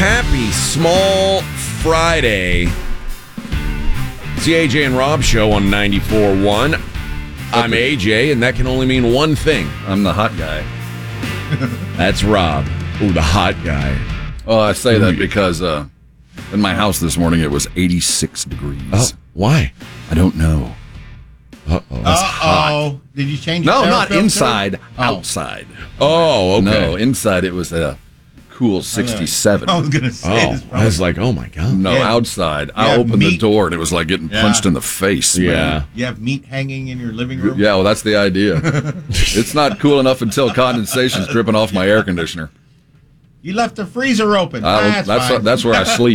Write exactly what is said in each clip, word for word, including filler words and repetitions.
Happy Small Friday. It's the A J and Rob Show on ninety-four point one. I'm A J, and that can only mean one thing. I'm the hot guy. That's Rob. Ooh, the hot guy. Oh, I say that because uh, in my house this morning it was eighty-six degrees. Oh, why? I don't know. Uh-oh. Uh-oh. Did you change your No, air not filter? inside, Oh. outside. Oh, okay. No, inside it was a cool sixty-seven. I was going to say Oh, this. I was like, oh my God. No, Yeah. outside. I Yeah, opened the meat. door and it was like getting Yeah. punched in the face. Yeah. Man. You have meat hanging in your living room? Yeah, well, that's the idea. It's not cool enough until condensation's dripping off my air conditioner. You left the freezer open. I, that's that's fine. that's where I sleep.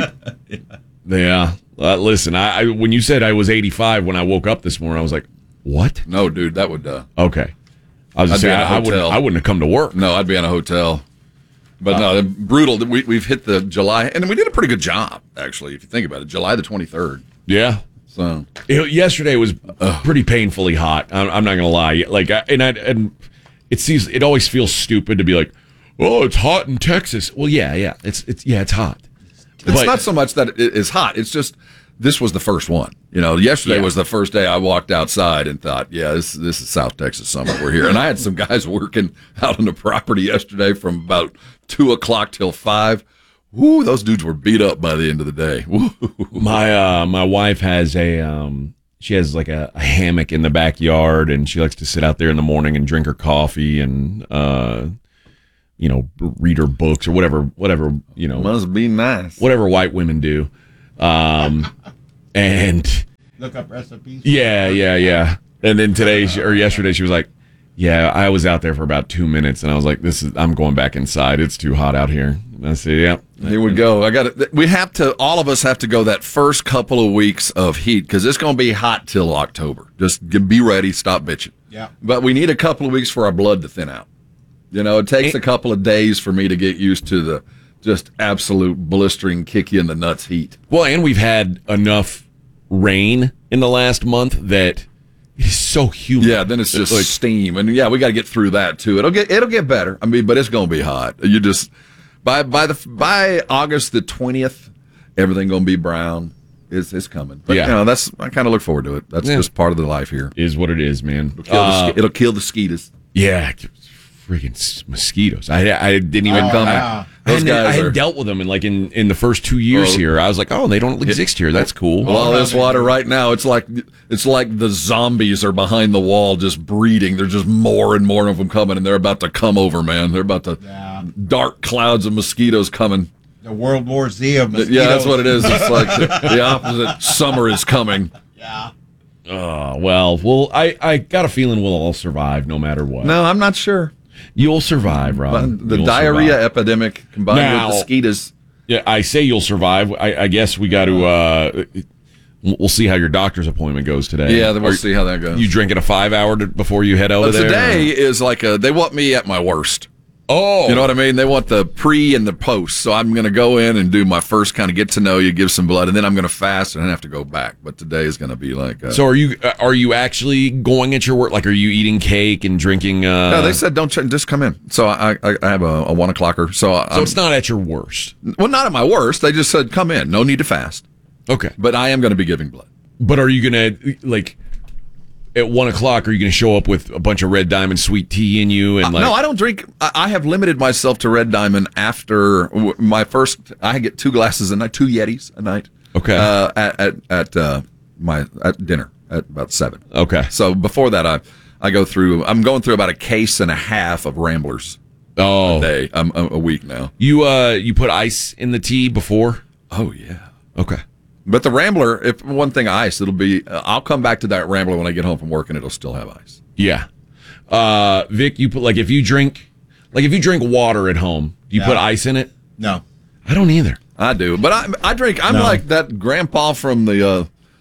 Yeah. Uh, listen, I, I when you said I was eighty-five when I woke up this morning, I was like, what? No, dude, that would. Uh, Okay. I was just I'd be saying, in a I, I wouldn't. hotel. I wouldn't have come to work. no, I'd be in a hotel. But no, the brutal. We, we've hit the July, and we did a pretty good job, actually, if you think about it. July the twenty-third. Yeah. So It- yesterday was pretty painfully hot. I'm, I'm not gonna lie. Like, I, and I, and it seems it always feels stupid to be like, oh, it's hot in Texas. Well, yeah, yeah, it's it's yeah, it's hot. it's But- not so much that it is hot. It's just this was the first one. You know, yesterday Yeah. was the first day I walked outside and thought, yeah, this this is South Texas summer. We're here. And I had some guys working out on the property yesterday from about two o'clock till five. Woo, those dudes were beat up by the end of the day. Woo. My uh, my wife has a um, she has like a, a hammock in the backyard, and she likes to sit out there in the morning and drink her coffee and uh, you know, read her books or whatever, whatever you know, Must be nice. whatever white women do. Um, and Look up recipes. yeah, yeah, yeah. And then today she, or yesterday she was like, yeah, I was out there for about two minutes, and I was like, this is I'm going back inside. It's too hot out here. And I said, yeah. Here we go. I got it. We have to. All of us have to go that first couple of weeks of heat because it's going to be hot till October. Just get, be ready. Stop bitching. Yeah. But we need a couple of weeks for our blood to thin out. You know, it takes a couple of days for me to get used to the just absolute blistering, kick you in the nuts heat. Well, and we've had enough rain in the last month that it is so humid. Yeah, then it's just like steam, and yeah, we got to get through that too. It'll get it'll get better. I mean, but it's going to be hot. You just by by the by August the twentieth, everything going to be brown. It's it's coming. But, Yeah. you know, that's I kind of look forward to it. That's Yeah. just part of the life here. is what it is, man. It'll kill, Uh, the, sk- it'll kill the skeeters. yeah, freaking s- mosquitoes. I I didn't even Oh, come. yeah. I, Those hadn't, I guys hadn't are- dealt with them in like in, in the first two years Oh. here. I was like, oh, they don't exist here. That's cool. Well, all this water right now, it's like it's like the zombies are behind the wall just breeding. There's just more and more of them coming, and they're about to come over, man. They're about to Yeah. dark clouds of mosquitoes coming. The World War Z of mosquitoes. Yeah, that's what it is. It's like the, the opposite. Summer is coming. Yeah. Oh, well, well, I, I got a feeling we'll all survive no matter what. No, I'm not sure. You'll survive, Rob. But the You'll diarrhea survive. epidemic combined Now- with the mosquitoes. Yeah, I say you'll survive. I, I guess we got to. Uh, we'll see how your doctor's appointment goes today. Yeah, then we'll Are see how that goes. You drinking a five hour to, before you head over But there? today is like a. They want me at my worst. Oh, You know what I mean? They want the pre and the post. So I'm going to go in and do my first kind of get to know you, give some blood, and then I'm going to fast and then have to go back. But today is going to be like. A, So are you? uh, Are you actually going at your work? Like, are you eating cake and drinking? Uh, no, they said don't ch- just come in. So I I, I have a, a one o'clocker. So, so I'm, it's not at your worst. well, not at my worst. They just said come in. No need to fast. Okay, But I am going to be giving blood. but are you gonna like? At one o'clock, are you going to show up with a bunch of Red Diamond sweet tea in you? And like, no, I don't drink. I, I have limited myself to Red Diamond after w- my first. I get two glasses a night, two Yetis a night. Okay. Uh, at at, at uh, my at dinner at about seven. Okay. So before that, I I go through. I'm going through about a case and a half of Ramblers Oh, a day. I'm a, a week now. you uh, you put ice in the tea before? Oh yeah. Okay. But the Rambler, if one thing ice, it'll be. Uh, I'll come back to that Rambler when I get home from work, and it'll still have ice. Yeah. Uh, Vic, you put like if you drink, like if you drink water at home, do you Yeah. put ice in it? No. I don't either. I do, but I I drink. I'm No. like that grandpa from the uh,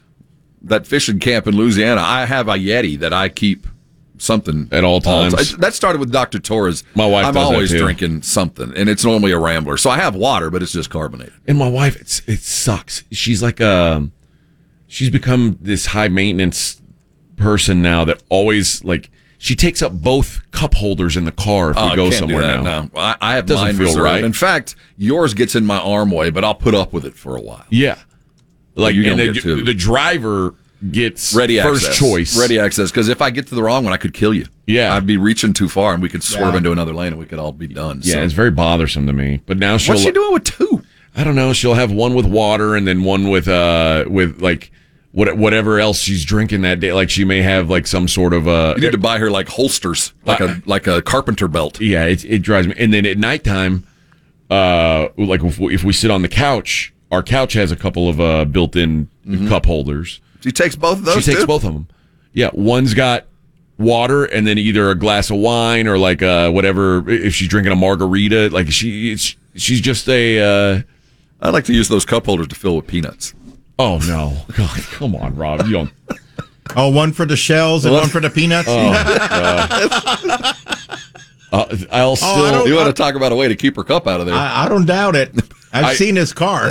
that fishing camp in Louisiana. I have a Yeti that I keep something At all times. I- that started with Doctor Torres. My wife I'm does that always too. drinking something, and it's normally a Rambler. So I have water, but it's just carbonated. And my wife, it's it sucks. She's like um, she's become this high maintenance person now that always like she takes up both cup holders in the car if we Oh, go can't somewhere do that, now. No, I, I have Doesn't mine feel reserved. right. In fact, yours gets in my armway, but I'll put up with it for a while. Yeah, like you and don't the, get to. the driver gets Ready first access. choice. Ready access. Because if I get to the wrong one, I could kill you. Yeah. I'd be reaching too far, and we could swerve Yeah. into another lane, and we could all be done. Yeah, so. it's very bothersome to me. But now she'll. What's she doing with two? I don't know. She'll have one with water and then one with uh with like what whatever else she's drinking that day. Like she may have like some sort of uh. You need to buy her like holsters, like Uh, a like a carpenter belt. Yeah, it it drives me. And then at nighttime, uh, like if we, if we sit on the couch, our couch has a couple of uh built-in cup holders. She takes both of those. She takes too? both of them. Yeah, one's got water and then either a glass of wine or like uh whatever. If she's drinking a margarita, like she it's, she's just a. Uh, I like to use those cup holders to fill with peanuts. oh no! God, come on, Rob. You don't. Oh, one for the shells and one for the peanuts. Uh, I'll still. I don't- You want to talk about a way to keep her cup out of there? I, I don't doubt it. I've I- seen his car.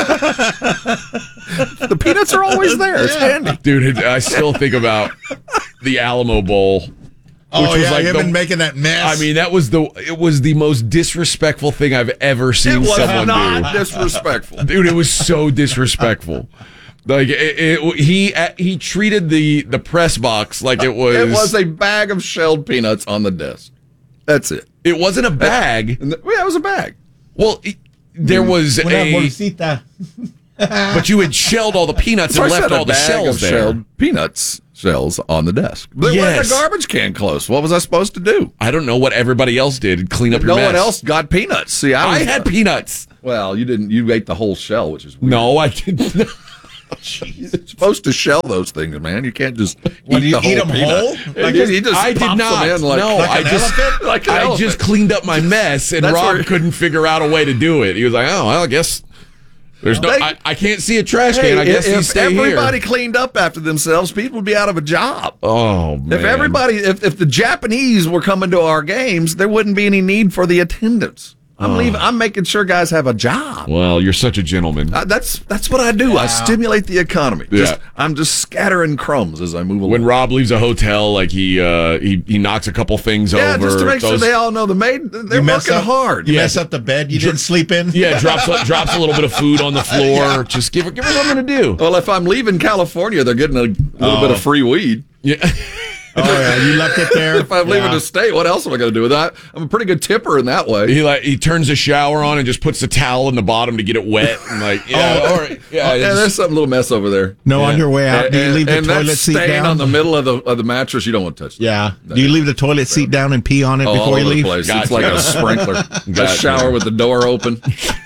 the peanuts are always there. It's handy. Dude, it, I still think about the Alamo Bowl. Oh was yeah, like you've the- been making that mess. I mean, that was the it was the most disrespectful thing I've ever seen It was someone not do. disrespectful. Dude, it was so disrespectful. Like it, it, he he treated the the press box like it was. It was a bag of shelled peanuts on the desk. That's it. It wasn't a bag. And the, yeah, it was a bag. Well, it, there was Una a. bolsita. But you had shelled all the peanuts So I and left said a all the bag shells of there. shelled peanuts shells on the desk. They were in Yes. the garbage can close. What was I supposed to do? I don't know what everybody else did. Clean up your No mess. one else got peanuts. See, I, I was, had peanuts. Well, you didn't. You ate the whole shell, which is weird. No, I didn't. You're supposed to shell those things, man. You can't just What, eat do you the eat whole them peanut. whole? Like, just- he just I did pops not. Them in like, No, like I an just- elephant? like an I elephant. just cleaned up my mess, and That's Rob where- couldn't figure out a way to do it. He was like, "Oh, well, I guess there's no. They- I, I can't see a trash Hey, can. I guess if, you if stay everybody here." cleaned up after themselves, people would be out of a job. Oh man! If everybody, if, if the Japanese were coming to our games, there wouldn't be any need for the attendance. I'm leaving. I'm making sure guys have a job. Well, you're such a gentleman. Uh, that's that's what I do. I stimulate the economy. Just, Yeah. I'm just scattering crumbs as I move along. When Rob leaves a hotel, like he uh, he he knocks a couple things yeah, over. just to make sure those- they all know the maid. They're You mess working up- hard. You Yeah. mess up the bed you didn't sleep in. Yeah, drops drops a little bit of food on the floor. Just give her give her something to do. Well, if I'm leaving California, they're getting a little bit of free weed. Yeah. Oh yeah, you left it there. If I'm leaving Yeah. the state, what else am I going to do with that? I'm a pretty good tipper in that way. He like he turns the shower on and just puts the towel in the bottom to get it wet. And like, yeah, Oh. all right, yeah, Yeah, just- there's some little mess over there. No, on your way out, do you And- leave the and that toilet seat stain down? on the middle of the of the mattress? You don't want to touch that. Yeah. Do you leave the toilet seat down and pee on it Oh, all before over you leave? the place. Gotcha. It's like a sprinkler. A Gotcha. shower with the door open.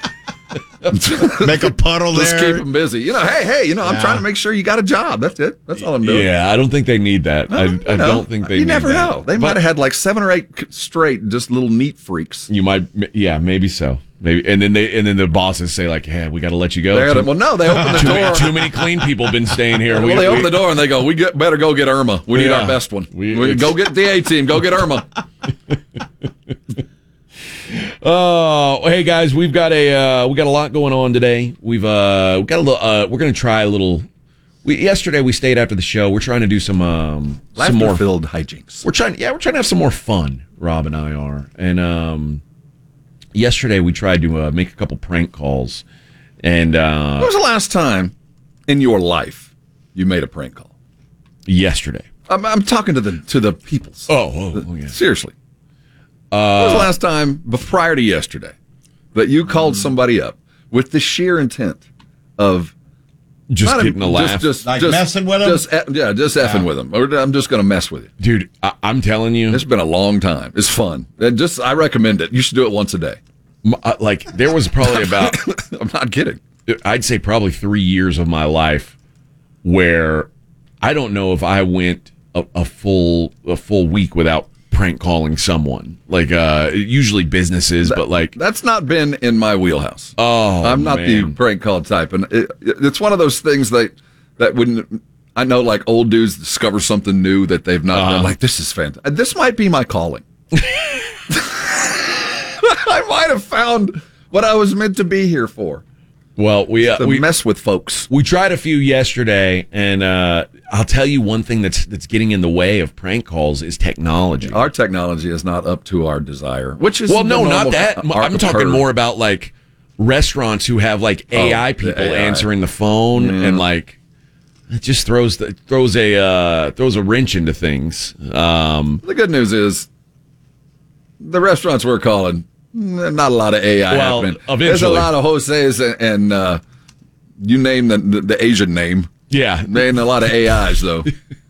Make a puddle Just there. keep them busy. You know, hey, hey, you know, I'm Yeah. trying to make sure you got a job. That's it. That's all I'm doing. yeah. I don't think they need that. I, You I know, don't think they. You need never that. know. They But might have had like seven or eight c- straight, just little neat freaks. You might, yeah, maybe so. Maybe, and then they, and then the bosses say like, "Yeah, we got to let you go." They Too, had, well, no, they opened the too, door. many, too many clean people been staying here. Well, they open the door and they go, "We get, better go get Irma. We need Yeah. our best one. We- We, go get the A team. Go get Irma." Oh, hey guys, we've got a uh, we got a lot going on today. We've uh, we got a little. Uh, we're gonna try a little. We yesterday we stayed after the show. We're trying to do some um, some more. filled hijinks. We're trying, yeah, we're trying to have some more fun. Rob and I are, and um, yesterday we tried to uh, make a couple prank calls, and When uh, was the last time in your life you made a prank call? yesterday. I'm, I'm talking to the to the peoples. Oh, oh, oh yeah. Seriously. when was the last time, bef- prior to yesterday, that you called somebody up with the sheer intent of Just not getting a laugh, just, just, Like just messing with 'em? Just, e- yeah, just effing with them. Or I'm just going to mess with you. dude. I, I'm telling you, It's been a long time. It's fun. It just I recommend it. You should do it once a day. m- uh, like there was probably about. I'm not kidding. I'd say probably three years of my life where I don't know if I went a, a full a full week without prank calling someone. Like uh, usually businesses, but like That's not been in my wheelhouse. oh, I'm not the man. prank call type, and it, it's one of those things that that wouldn't. I know, like old dudes discover something new that they've not Uh-huh. done. Like this is fantastic. This might be my calling. I might have found what I was meant to be here for. Well, we uh, to we mess with folks. we tried a few yesterday, and uh, I'll tell you one thing that's that's getting in the way of prank calls is technology. Our technology is not up to our desire, which is Well, the no, not normal that. arc I'm of talking curve. more about like restaurants who have like A I Oh, the people A I. answering the phone, Yeah. and like it just throws the, throws a uh, throws a wrench into things. Um, The good news is the restaurants we're calling, not a lot of A I Well, happening. There's a eventually. lot of Jose's and, and uh, you name the, the, the Asian name. yeah, There ain't a lot of A Is though.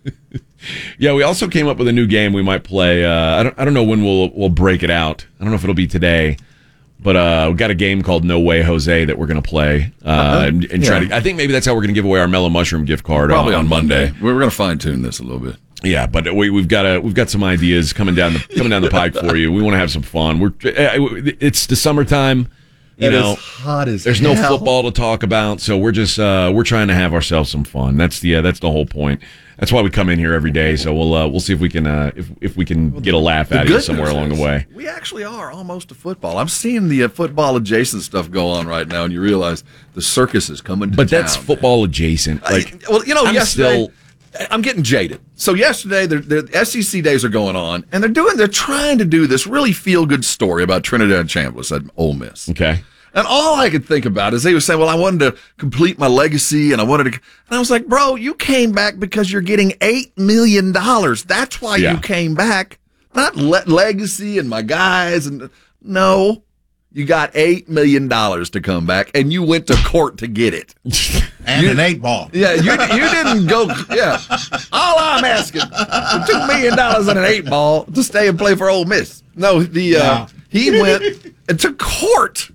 yeah. We also came up with a new game we might play. Uh, I don't I don't know when we'll we'll break it out. I don't know if it'll be today. But uh, we've got a game called No Way Jose that we're going to play uh, Uh-huh. and, and try Yeah. to. I think maybe that's how we're going to give away our Mellow Mushroom gift card Probably on, on Monday. We're going to fine tune this a little bit. Yeah, but we, we've got a we've got some ideas coming down the coming down the pike for you. We want to have some fun. We're it's the summertime, you It is know. hot as There's no hell. football to talk about, so we're just uh, we're trying to have ourselves some fun. That's the uh, that's the whole point. That's why we come in here every day. So we'll uh, we'll see if we can uh, if if we can get a laugh The out of you good somewhere news along is the way. We actually are almost to football. I'm seeing the uh, football adjacent stuff go on right now, and you realize the circus is coming to But town. that's football adjacent. Like, I- well, you know, I'm yesterday still- I'm getting jaded. So yesterday, the, the S E C days are going on, and they're doing, they're trying to do this really feel good story about Trinidad Chambliss at Ole Miss. Okay. And all I could think about is they were saying, well, I wanted to complete my legacy, and I wanted to, and I was like, bro, you came back because you're getting eight million dollars. That's why Yeah. you came back, not le- legacy and my guys. And no, you got eight million dollars to come back, and you went to court to get it. And an eight ball. Yeah, you you didn't go. Yeah, all I'm asking for two million dollars and an eight ball to stay and play for Ole Miss. No, the uh, Yeah. he went to court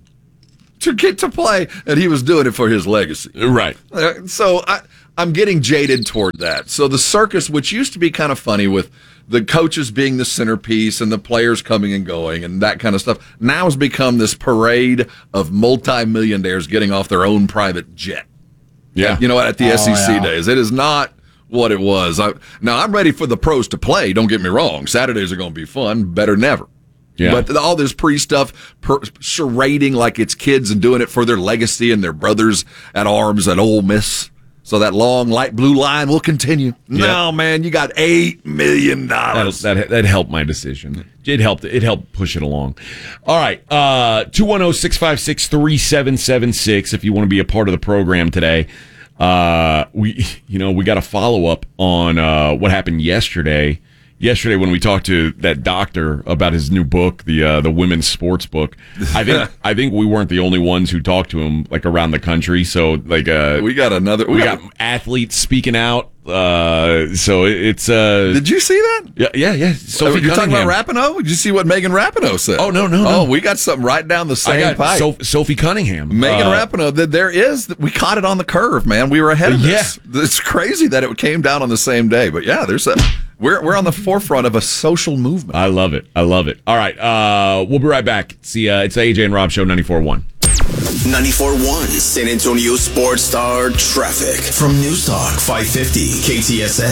to get to play, and he was doing it for his legacy. Right. Uh, So I, I'm getting jaded toward that. So the circus, which used to be kind of funny with the coaches being the centerpiece and the players coming and going and that kind of stuff, now has become this parade of multimillionaires getting off their own private jet. Yeah. You know, at the S E C yeah. days. It is not what it was. I, now, I'm ready for the pros to play. Don't get me wrong. Saturdays are going to be fun. Better than ever. Yeah. But all this pre-stuff, per, charading like it's kids and doing it for their legacy and their brothers at arms at Ole Miss. So that long light blue line will continue. No, man, you got eight million That'll, dollars. that that helped my decision. It helped. It helped push it along. All right, uh, two one zero six five six three seven seven six. If you want to be a part of the program today, uh, we you know we got a follow up on uh, what happened yesterday. Yesterday, when we talked to that doctor about his new book, the uh, the women's sports book, I think I think we weren't the only ones who talked to him like around the country. So like uh, We got another. we got athletes speaking out. Uh, so it- it's uh, Did you see that? yeah, yeah, yeah. Sophie You're talking Cunningham. about Rapinoe? Did you see what Megan Rapinoe said? Oh, no, no, Oh, no. we got something right down the I same got pipe. Soph- Sophie Cunningham. Megan Uh, Rapinoe, that there is, we caught it on the curve, man. We were ahead of Yeah. this. It's crazy that it came down on the same day, but yeah, there's a we're we're on the forefront of a social movement. I love it. I love it. All right, uh, we'll be right back. See, uh, it's the A J and Rob Show, ninety-four point one. ninety-four point one San Antonio Sports Star Traffic from News Talk five fifty K T S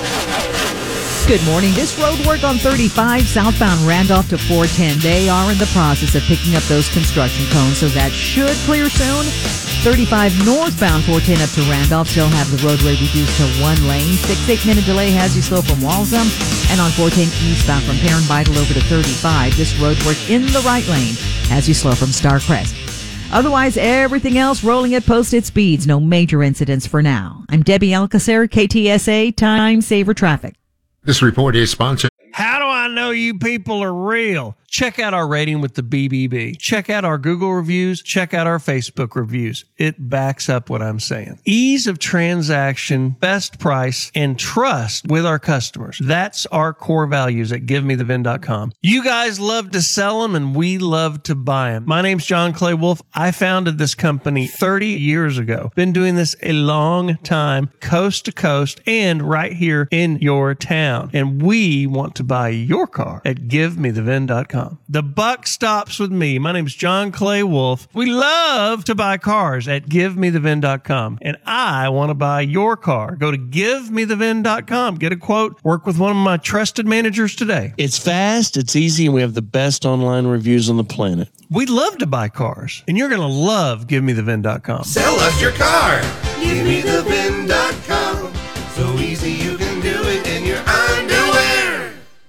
A. Good morning. This road work on thirty-five southbound Randolph to four ten. They are in the process of picking up those construction cones, so that should clear soon. thirty-five northbound four ten up to Randolph still have the roadway reduced to one lane. Six, eight minute delay has you slow from Walsham. And on four ten eastbound from Perrin Vital over to thirty-five, this road work in the right lane has you slow from Starcrest. Otherwise, everything else rolling at posted speeds. No major incidents for now. I'm Debbie Alcacer, K T S A Time Saver Traffic. This report is sponsored. How do I know you people are real? Check out our rating with the B B B. Check out our Google reviews. Check out our Facebook reviews. It backs up what I'm saying. Ease of transaction, best price, and trust with our customers. That's our core values at give me the vin dot com. You guys love to sell them, and we love to buy them. My name's John Clay Wolf. I founded this company thirty years ago. Been doing this a long time, coast to coast, and right here in your town. And we want to buy your car at give me the vin dot com. com. The buck stops with me. My name is John Clay Wolf. We love to buy cars at give me the vin dot com, and I want to buy your car. Go to give me the vin dot com. Get a quote. Work with one of my trusted managers today. It's fast, it's easy, and we have the best online reviews on the planet. We love to buy cars, and you're going to love give me the vin dot com. Sell us your car. give me the vin dot com. So easy you can do it in your underwear.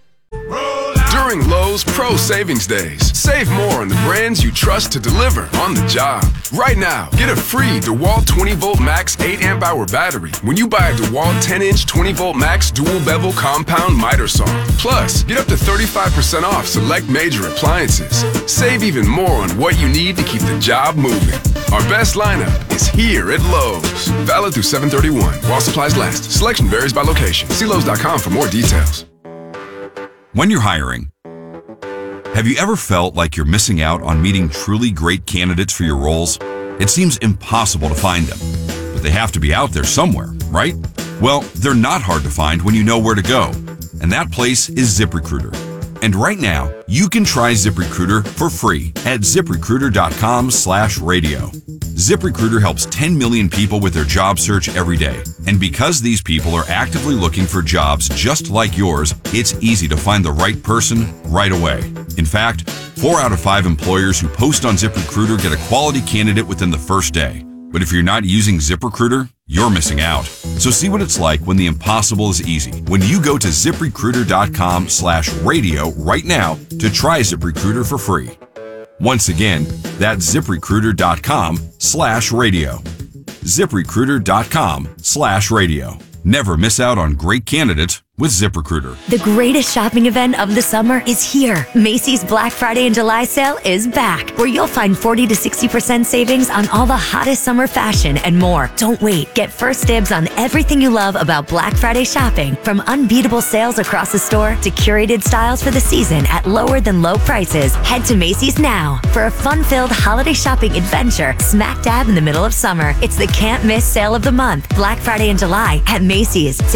During Lowe's Pro Savings Days, save more on the brands you trust to deliver on the job. Right now, get a free DeWalt twenty volt max eight amp hour battery when you buy a DeWalt ten inch twenty volt max dual bevel compound miter saw. Plus, get up to thirty-five percent off select major appliances. Save even more on what you need to keep the job moving. Our best lineup is here at Lowe's. Valid through seven thirty-one while supplies last. Selection varies by location. See Lowe's dot com for more details. When you're hiring, have you ever felt like you're missing out on meeting truly great candidates for your roles? It seems impossible to find them, but they have to be out there somewhere, right? Well, they're not hard to find when you know where to go, and that place is ZipRecruiter. And right now, you can try ZipRecruiter for free at zip recruiter dot com slash radio. ZipRecruiter helps ten million people with their job search every day. And because these people are actively looking for jobs just like yours, it's easy to find the right person right away. In fact, four out of five employers who post on ZipRecruiter get a quality candidate within the first day. But if you're not using ZipRecruiter, you're missing out. So see what it's like when the impossible is easy. When you go to zip recruiter dot com slash radio right now to try ZipRecruiter for free. Once again, that's zip recruiter dot com slash radio. zip recruiter dot com slash radio. Never miss out on great candidates with ZipRecruiter. The greatest shopping event of the summer is here. Macy's Black Friday and July sale is back, where you'll find forty to sixty percent savings on all the hottest summer fashion and more. Don't wait. Get first dibs on everything you love about Black Friday shopping, from unbeatable sales across the store to curated styles for the season at lower than low prices. Head to Macy's now for a fun-filled holiday shopping adventure smack dab in the middle of summer. It's the can't miss sale of the month, Black Friday and July at Macy's.